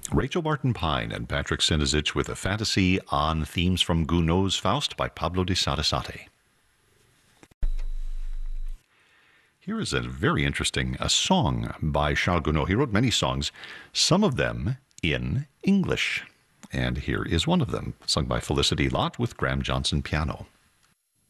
Rachel Martin Pine and Patrick Sinizich with a fantasy on themes from Gounod's Faust by Pablo de Sarasate. Here is a very interesting song by Charles Gounod. He wrote many songs, some of them in English. And here is one of them, sung by Felicity Lott with Graham Johnson piano.